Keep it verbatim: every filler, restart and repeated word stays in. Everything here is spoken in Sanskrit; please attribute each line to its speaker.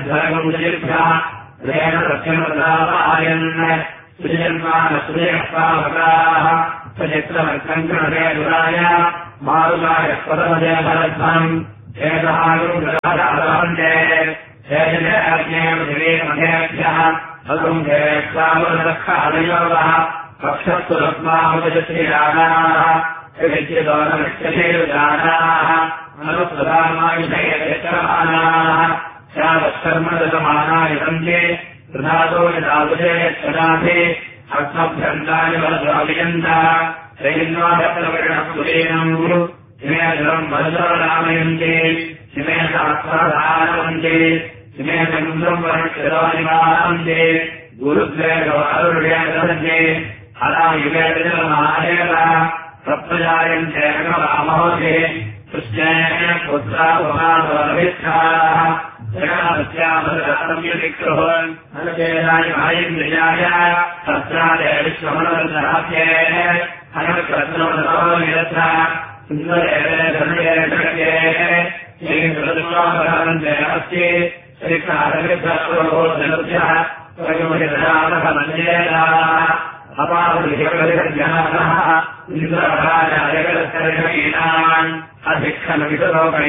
Speaker 1: धर्ममुदीर्घः रेण सत्यमदायन् सुजन्मानसुजयपावकाः सचित्रमर्कङ्कणे दुराय मारुलाय पदमजयभरध्वम् हेदहायुर्गदाहन्ते हेजनेभ्यः अगुम् हेक्तावरदक्षादयोगः पक्षस्तु रत्नामुदश्रीराणाः विद्यदोनमित्यशेरुजानाः अनुप्रधामायुधयचरमानाः श्यावत्कर्मदमानाय सन्ते प्रधातो यदावुजे यच्छदाथे आत्मभ्यन्तानि वरद्वाभियन्तः त्रैन्वाभत्रवर्णपुरेणम् इमे धरम् वरदरामयन्ते इमे शास्त्राधारवन्ते इमे चन्द्रम् वर्णक्षदानिवारन्ते गुरुद्वेगवारुर्यन्ते हरायुगेतरमाहेव सप्तजायन्ते नगरामहोदे कृष्णेन पुत्राभवाभिष्ठाः जगन्नाथस्यामृतसंयुतिक्रोः नरकेनाय भायेन्द्रियाय तत्राय विश्वमनोरथराध्ये हनकृष्णमनसो निरथा सुन्दरेण धनुरेण जगतेः श्रीकृष्णाभरणन्ते अस्ति श्रीकारविद्धस्वरो धनुर्भ्यः स्वयमुहितरामः मन्येनाः अपावृजगजगजनाः इन्द्रभाय जगदस्तरगीनान् अधिक्षणविषलोकैः